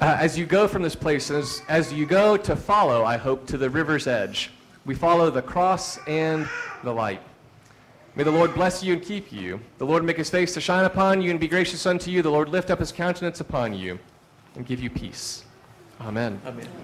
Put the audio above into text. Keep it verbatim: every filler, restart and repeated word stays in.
uh, as you go from this place, as, as you go to follow, I hope, to the river's edge, we follow the cross and the light. May the Lord bless you and keep you. The Lord make his face to shine upon you and be gracious unto you. The Lord lift up his countenance upon you and give you peace. Amen. Amen.